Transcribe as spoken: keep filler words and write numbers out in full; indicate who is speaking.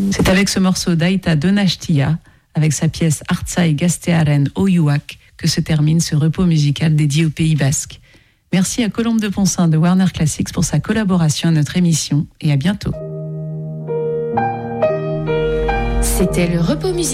Speaker 1: C'est avec ce morceau d'Aita Donastia, avec sa pièce Artzai Gaztearen Oiuak, que se termine ce repos musical dédié au Pays Basque. Merci à Colombe de Poncin de Warner Classics pour sa collaboration à notre émission et à bientôt.
Speaker 2: C'était le repos musical.